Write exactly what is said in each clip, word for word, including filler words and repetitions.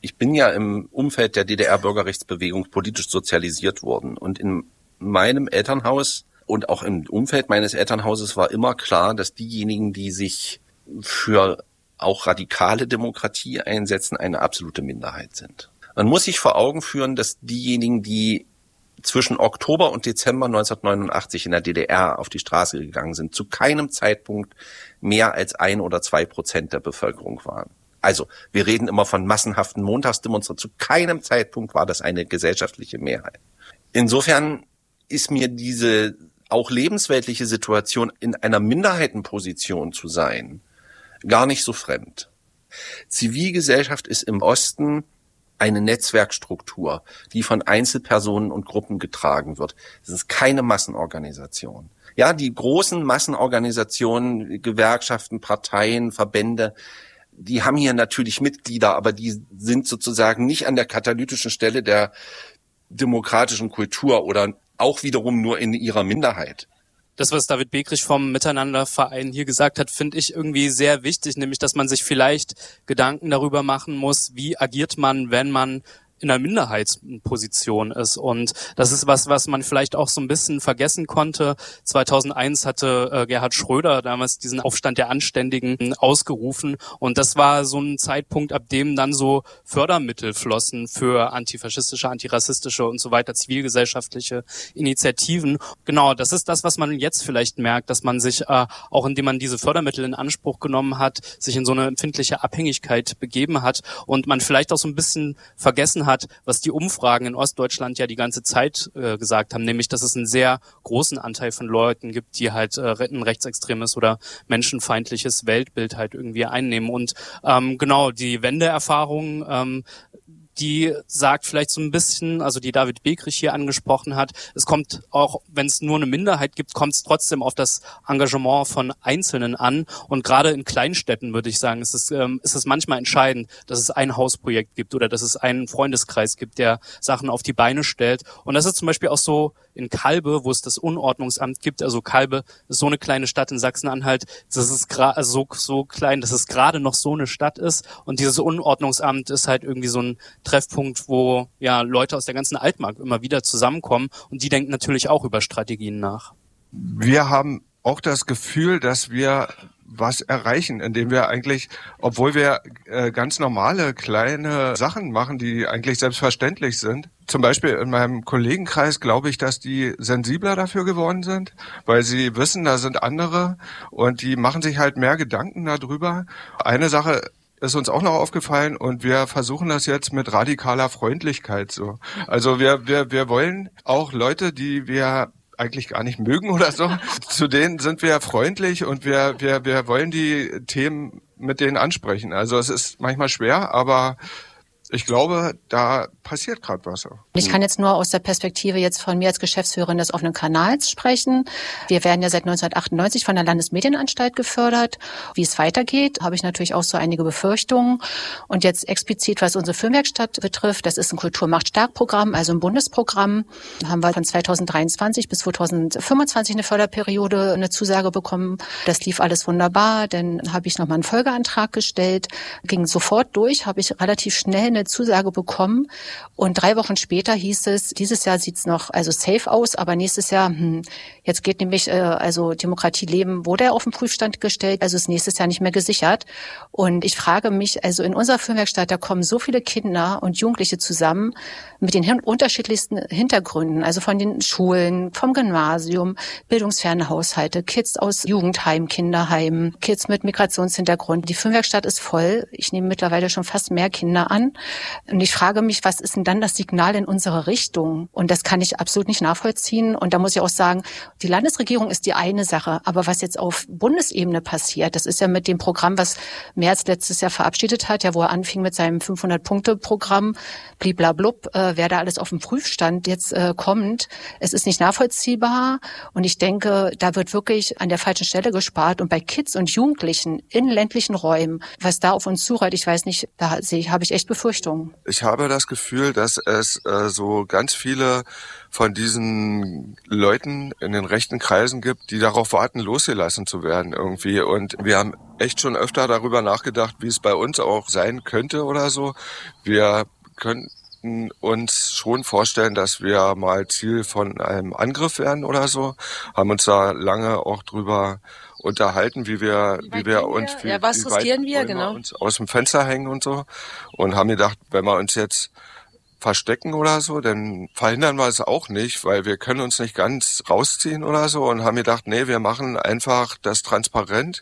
Ich bin ja im Umfeld der D D R-Bürgerrechtsbewegung politisch sozialisiert worden. Und in meinem Elternhaus und auch im Umfeld meines Elternhauses war immer klar, dass diejenigen, die sich für auch radikale Demokratie einsetzen, eine absolute Minderheit sind. Man muss sich vor Augen führen, dass diejenigen, die zwischen Oktober und Dezember neunzehnhundertneunundachtzig in der D D R auf die Straße gegangen sind, zu keinem Zeitpunkt mehr als ein oder zwei Prozent der Bevölkerung waren. Also, wir reden immer von massenhaften Montagsdemonstrationen. Zu keinem Zeitpunkt war das eine gesellschaftliche Mehrheit. Insofern ist mir diese auch lebensweltliche Situation, in einer Minderheitenposition zu sein, gar nicht so fremd. Zivilgesellschaft ist im Osten eine Netzwerkstruktur, die von Einzelpersonen und Gruppen getragen wird. Es ist keine Massenorganisation. Ja, die großen Massenorganisationen, Gewerkschaften, Parteien, Verbände, die haben hier natürlich Mitglieder, aber die sind sozusagen nicht an der katalytischen Stelle der demokratischen Kultur oder auch wiederum nur in ihrer Minderheit. Das, was David Bekrich vom Miteinanderverein hier gesagt hat, finde ich irgendwie sehr wichtig, nämlich, dass man sich vielleicht Gedanken darüber machen muss, wie agiert man, wenn man in einer Minderheitsposition ist. Und das ist was, was man vielleicht auch so ein bisschen vergessen konnte. zweitausendeins hatte äh, Gerhard Schröder damals diesen Aufstand der Anständigen ausgerufen. Und das war so ein Zeitpunkt, ab dem dann so Fördermittel flossen für antifaschistische, antirassistische und so weiter, zivilgesellschaftliche Initiativen. Genau, das ist das, was man jetzt vielleicht merkt, dass man sich, äh, auch indem man diese Fördermittel in Anspruch genommen hat, sich in so eine empfindliche Abhängigkeit begeben hat und man vielleicht auch so ein bisschen vergessen hat, was die Umfragen in Ostdeutschland ja die ganze Zeit äh, gesagt haben, nämlich, dass es einen sehr großen Anteil von Leuten gibt, die halt äh, ein rechtsextremes oder menschenfeindliches Weltbild halt irgendwie einnehmen. Und ähm, genau, die Wendeerfahrung, ähm, die sagt vielleicht so ein bisschen, also die David Bekrich hier angesprochen hat, es kommt auch, wenn es nur eine Minderheit gibt, kommt es trotzdem auf das Engagement von Einzelnen an. Und gerade in Kleinstädten, würde ich sagen, ist es, ähm, ist es manchmal entscheidend, dass es ein Hausprojekt gibt oder dass es einen Freundeskreis gibt, der Sachen auf die Beine stellt. Und das ist zum Beispiel auch so in Kalbe, wo es das Unordnungsamt gibt. Also Kalbe ist so eine kleine Stadt in Sachsen-Anhalt, das ist gra- also so, so klein, dass es gerade noch so eine Stadt ist. Und dieses Unordnungsamt ist halt irgendwie so ein Treffpunkt, wo ja Leute aus der ganzen Altmark immer wieder zusammenkommen und die denken natürlich auch über Strategien nach. Wir haben auch das Gefühl, dass wir was erreichen, indem wir eigentlich, obwohl wir äh, ganz normale kleine Sachen machen, die eigentlich selbstverständlich sind. Zum Beispiel in meinem Kollegenkreis glaube ich, dass die sensibler dafür geworden sind, weil sie wissen, da sind andere und die machen sich halt mehr Gedanken darüber. Eine Sache ist uns auch noch aufgefallen und wir versuchen das jetzt mit radikaler Freundlichkeit so. Also wir wir wir wollen auch Leute, die wir eigentlich gar nicht mögen oder so, zu denen sind wir freundlich und wir wir wir wollen die Themen mit denen ansprechen. Also es ist manchmal schwer, aber ich glaube, da passiert gerade was. Ich kann jetzt nur aus der Perspektive jetzt von mir als Geschäftsführerin des offenen Kanals sprechen. Wir werden ja seit neunzehnhundertachtundneunzig von der Landesmedienanstalt gefördert. Wie es weitergeht, habe ich natürlich auch so einige Befürchtungen. Und jetzt explizit, was unsere Filmwerkstatt betrifft, das ist ein Kultur macht stark Programm, also ein Bundesprogramm. Da haben wir von zweitausenddreiundzwanzig bis zweitausendfünfundzwanzig eine Förderperiode, eine Zusage bekommen. Das lief alles wunderbar. Dann habe ich nochmal einen Folgeantrag gestellt, ging sofort durch, habe ich relativ schnell eine Zusage bekommen. Und drei Wochen später hieß es, dieses Jahr sieht's noch also safe aus, aber nächstes Jahr, hm, jetzt geht nämlich äh, also Demokratie leben, wurde er auf den Prüfstand gestellt, also ist nächstes Jahr nicht mehr gesichert. Und ich frage mich, also in unserer Filmwerkstatt, da kommen so viele Kinder und Jugendliche zusammen mit den hin- unterschiedlichsten Hintergründen, also von den Schulen, vom Gymnasium, bildungsferne Haushalte, Kids aus Jugendheimen, Kinderheimen, Kids mit Migrationshintergrund. Die Filmwerkstatt ist voll. Ich nehme mittlerweile schon fast mehr Kinder an. Und ich frage mich, was ist denn dann das Signal in unsere Richtung? Und das kann ich absolut nicht nachvollziehen. Und da muss ich auch sagen, die Landesregierung ist die eine Sache. Aber was jetzt auf Bundesebene passiert, das ist ja mit dem Programm, was Merz letztes Jahr verabschiedet hat, ja, wo er anfing mit seinem fünfhundert-Punkte-Programm, bliblablub, äh, wer da alles auf dem Prüfstand jetzt äh, kommt. Es ist nicht nachvollziehbar. Und ich denke, da wird wirklich an der falschen Stelle gespart. Und bei Kids und Jugendlichen in ländlichen Räumen, was da auf uns zurollt, ich weiß nicht, da sehe ich, habe ich echt Befürchtungen. Befürchtungen. Ich habe das Gefühl, dass es äh, so ganz viele von diesen Leuten in den rechten Kreisen gibt, die darauf warten, losgelassen zu werden irgendwie. Und wir haben echt schon öfter darüber nachgedacht, wie es bei uns auch sein könnte oder so. Wir könnten uns schon vorstellen, dass wir mal Ziel von einem Angriff werden oder so. Haben uns da lange auch drüber unterhalten, wie wir, wie, wie wir uns, wie, ja, was wie riskieren weit wir, wir genau. uns aus dem Fenster hängen und so. Und haben gedacht, wenn wir uns jetzt verstecken oder so, dann verhindern wir es auch nicht, weil wir können uns nicht ganz rausziehen oder so. Und haben gedacht, nee, wir machen einfach das transparent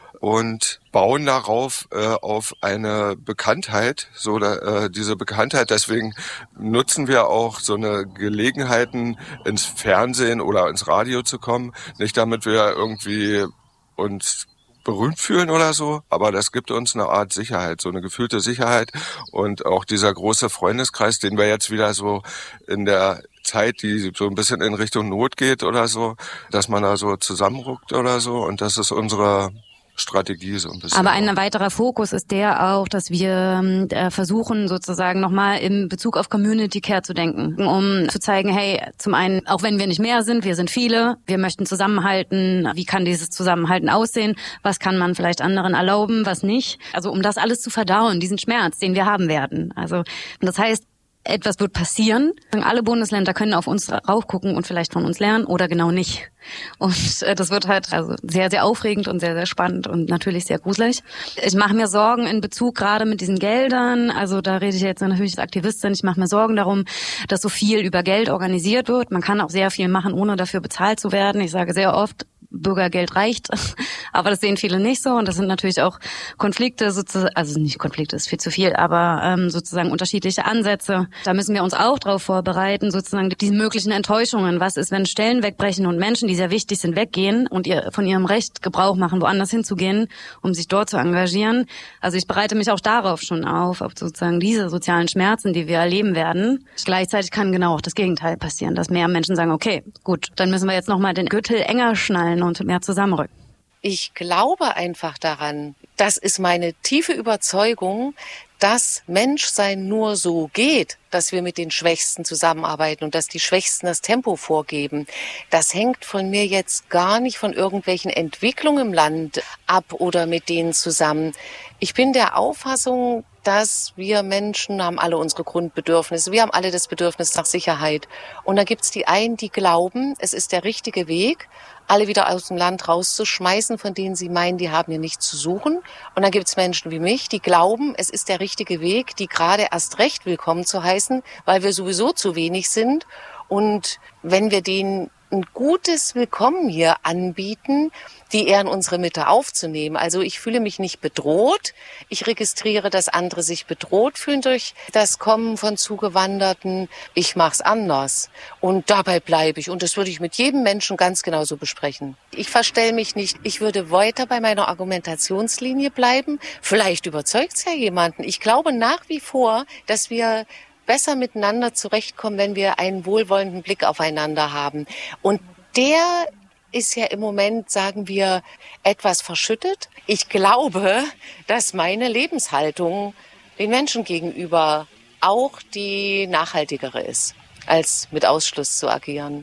und bauen darauf äh, auf eine Bekanntheit, so da, äh, diese Bekanntheit. Deswegen nutzen wir auch so eine Gelegenheiten, ins Fernsehen oder ins Radio zu kommen. Nicht damit wir irgendwie uns berühmt fühlen oder so, aber das gibt uns eine Art Sicherheit, so eine gefühlte Sicherheit. Und auch dieser große Freundeskreis, den wir jetzt wieder so in der Zeit, die so ein bisschen in Richtung Not geht oder so, dass man da so zusammenruckt oder so. Und das ist unsere Strategie so ein bisschen. Aber ein weiterer Fokus ist der auch, dass wir äh, versuchen, sozusagen nochmal in Bezug auf Community Care zu denken, um zu zeigen, hey, zum einen, auch wenn wir nicht mehr sind, wir sind viele, wir möchten zusammenhalten, wie kann dieses Zusammenhalten aussehen, was kann man vielleicht anderen erlauben, was nicht. Also um das alles zu verdauen, diesen Schmerz, den wir haben werden. Also das heißt, etwas wird passieren. Alle Bundesländer können auf uns raufgucken und vielleicht von uns lernen oder genau nicht. Und äh, das wird halt also sehr, sehr aufregend und sehr, sehr spannend und natürlich sehr gruselig. Ich mache mir Sorgen in Bezug gerade mit diesen Geldern. Also da rede ich jetzt natürlich als Aktivistin. Ich mache mir Sorgen darum, dass so viel über Geld organisiert wird. Man kann auch sehr viel machen, ohne dafür bezahlt zu werden. Ich sage sehr oft, Bürgergeld reicht, aber das sehen viele nicht so und das sind natürlich auch Konflikte, sozusagen, also nicht Konflikte ist viel zu viel, aber ähm, sozusagen unterschiedliche Ansätze. Da müssen wir uns auch darauf vorbereiten, sozusagen diese möglichen Enttäuschungen. Was ist, wenn Stellen wegbrechen und Menschen, die sehr wichtig sind, weggehen und ihr von ihrem Recht Gebrauch machen, woanders hinzugehen, um sich dort zu engagieren? Also ich bereite mich auch darauf schon auf, auf sozusagen diese sozialen Schmerzen, die wir erleben werden. Gleichzeitig kann genau auch das Gegenteil passieren, dass mehr Menschen sagen, okay, gut, dann müssen wir jetzt nochmal den Gürtel enger schnallen und mehr zusammenrücken. Ich glaube einfach daran, das ist meine tiefe Überzeugung, dass Menschsein nur so geht, dass wir mit den Schwächsten zusammenarbeiten und dass die Schwächsten das Tempo vorgeben. Das hängt von mir jetzt gar nicht von irgendwelchen Entwicklungen im Land ab oder mit denen zusammen. Ich bin der Auffassung, dass wir Menschen haben alle unsere Grundbedürfnisse. Wir haben alle das Bedürfnis nach Sicherheit. Und da gibt's die einen, die glauben, es ist der richtige Weg, alle wieder aus dem Land rauszuschmeißen, von denen sie meinen, die haben hier nichts zu suchen. Und dann gibt's Menschen wie mich, die glauben, es ist der richtige Weg, die gerade erst recht willkommen zu heißen, weil wir sowieso zu wenig sind. Und wenn wir denen ein gutes Willkommen hier anbieten, die eher in unsere Mitte aufzunehmen. Also ich fühle mich nicht bedroht. Ich registriere, dass andere sich bedroht fühlen durch das Kommen von Zugewanderten. Ich mache es anders. Und dabei bleibe ich. Und das würde ich mit jedem Menschen ganz genauso besprechen. Ich verstelle mich nicht. Ich würde weiter bei meiner Argumentationslinie bleiben. Vielleicht überzeugt es ja jemanden. Ich glaube nach wie vor, dass wir besser miteinander zurechtkommen, wenn wir einen wohlwollenden Blick aufeinander haben. Und der ist ja im Moment, sagen wir, etwas verschüttet. Ich glaube, dass meine Lebenshaltung den Menschen gegenüber auch die nachhaltigere ist, als mit Ausschluss zu agieren.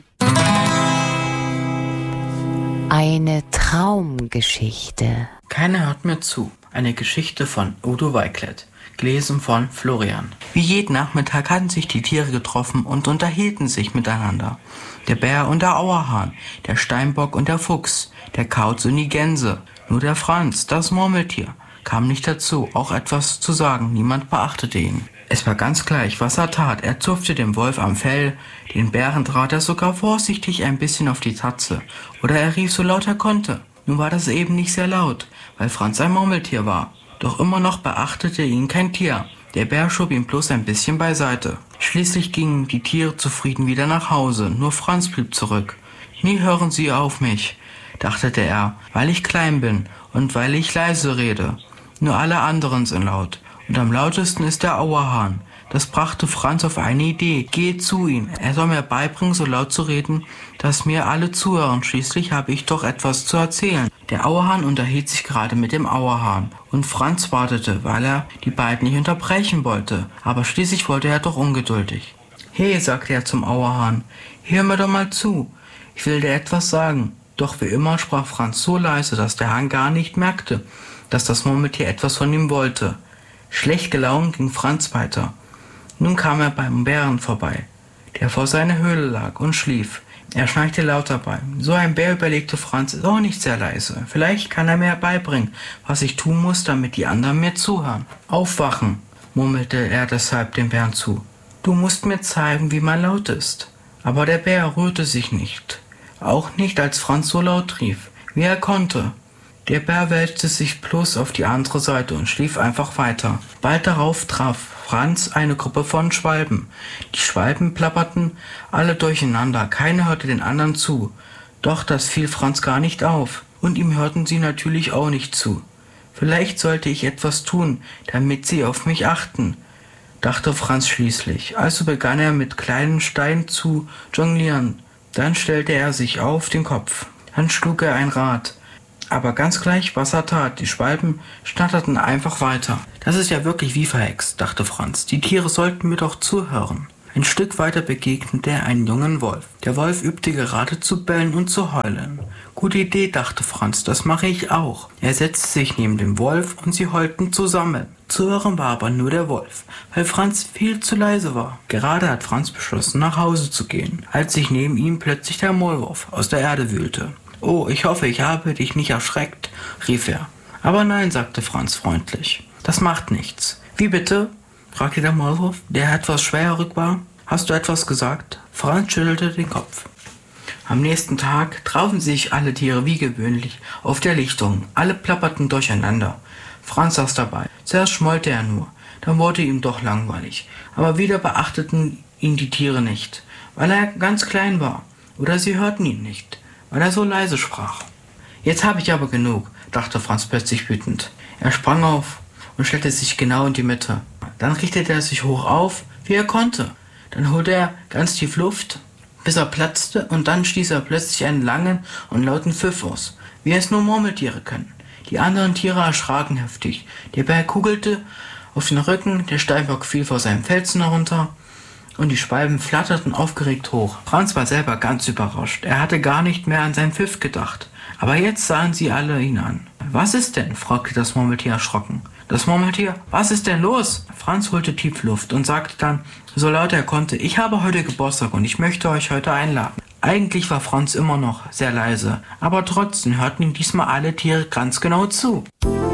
Eine Traumgeschichte. Keiner hört mir zu. Eine Geschichte von Udo Weiklett. Gelesen von Florian. Wie jeden Nachmittag hatten sich die Tiere getroffen und unterhielten sich miteinander. Der Bär und der Auerhahn, der Steinbock und der Fuchs, der Kauz und die Gänse. Nur der Franz, das Murmeltier, kam nicht dazu, auch etwas zu sagen. Niemand beachtete ihn. Es war ganz gleich, was er tat. Er zupfte dem Wolf am Fell, den Bären trat er sogar vorsichtig ein bisschen auf die Tatze. Oder er rief so laut er konnte. Nun war das eben nicht sehr laut, weil Franz ein Murmeltier war. Doch immer noch beachtete ihn kein Tier. Der Bär schob ihn bloß ein bisschen beiseite. Schließlich gingen die Tiere zufrieden wieder nach Hause. Nur Franz blieb zurück. Nie hören Sie auf mich, dachte er, weil ich klein bin und weil ich leise rede. Nur alle anderen sind laut. Und am lautesten ist der Auerhahn. Das brachte Franz auf eine Idee. Gehe zu ihm. Er soll mir beibringen, so laut zu reden, dass mir alle zuhören. Schließlich habe ich doch etwas zu erzählen. Der Auerhahn unterhielt sich gerade mit dem Auerhahn. Und Franz wartete, weil er die beiden nicht unterbrechen wollte. Aber schließlich wurde er doch ungeduldig. Hey, sagte er zum Auerhahn, hör mir doch mal zu. Ich will dir etwas sagen. Doch wie immer sprach Franz so leise, dass der Hahn gar nicht merkte, dass das Murmeltier etwas von ihm wollte. Schlecht gelaunt ging Franz weiter. Nun kam er beim Bären vorbei, der vor seiner Höhle lag und schlief. Er schnarchte laut dabei. So ein Bär, überlegte Franz, ist auch nicht sehr leise. Vielleicht kann er mir beibringen, was ich tun muss, damit die anderen mir zuhören. Aufwachen, murmelte er deshalb dem Bären zu. Du musst mir zeigen, wie man laut ist. Aber der Bär rührte sich nicht. Auch nicht, als Franz so laut rief, wie er konnte. Der Bär wälzte sich bloß auf die andere Seite und schlief einfach weiter. Bald darauf traf Franz eine Gruppe von Schwalben. Die Schwalben plapperten alle durcheinander, keiner hörte den anderen zu. Doch das fiel Franz gar nicht auf, und ihm hörten sie natürlich auch nicht zu. Vielleicht sollte ich etwas tun, damit sie auf mich achten, dachte Franz schließlich. Also begann er mit kleinen Steinen zu jonglieren. Dann stellte er sich auf den Kopf. Dann schlug er ein Rad. Aber ganz gleich, was er tat, die Schwalben schnatterten einfach weiter. Das ist ja wirklich wie verhext, dachte Franz. Die Tiere sollten mir doch zuhören. Ein Stück weiter begegnete er einen jungen Wolf. Der Wolf übte gerade zu bellen und zu heulen. Gute Idee, dachte Franz, das mache ich auch. Er setzte sich neben den Wolf und sie heulten zusammen. Zu hören war aber nur der Wolf, weil Franz viel zu leise war. Gerade hat Franz beschlossen, nach Hause zu gehen, als sich neben ihm plötzlich der Maulwurf aus der Erde wühlte. »Oh, ich hoffe, ich habe dich nicht erschreckt«, rief er. »Aber nein«, sagte Franz freundlich. »Das macht nichts.« »Wie bitte?«, fragte der Maulwurf, der etwas schwerhörig war. »Hast du etwas gesagt?« Franz schüttelte den Kopf. Am nächsten Tag trafen sich alle Tiere wie gewöhnlich auf der Lichtung. Alle plapperten durcheinander. Franz saß dabei. Zuerst schmollte er nur, dann wurde ihm doch langweilig. Aber wieder beachteten ihn die Tiere nicht, weil er ganz klein war. Oder sie hörten ihn nicht, weil er so leise sprach. »Jetzt habe ich aber genug«, dachte Franz plötzlich wütend. Er sprang auf und stellte sich genau in die Mitte. Dann richtete er sich hoch auf, wie er konnte. Dann holte er ganz tief Luft, bis er platzte, und dann stieß er plötzlich einen langen und lauten Pfiff aus, wie es nur Murmeltiere können. Die anderen Tiere erschraken heftig. Der Bär kugelte auf den Rücken, der Steinbock fiel vor seinem Felsen herunter, und die Schwalben flatterten aufgeregt hoch. Franz war selber ganz überrascht. Er hatte gar nicht mehr an seinen Pfiff gedacht. Aber jetzt sahen sie alle ihn an. »Was ist denn?« fragte das Murmeltier erschrocken. Das Murmeltier, was ist denn los? Franz holte tief Luft und sagte dann, so laut er konnte, ich habe heute Geburtstag und ich möchte euch heute einladen. Eigentlich war Franz immer noch sehr leise, aber trotzdem hörten ihm diesmal alle Tiere ganz genau zu.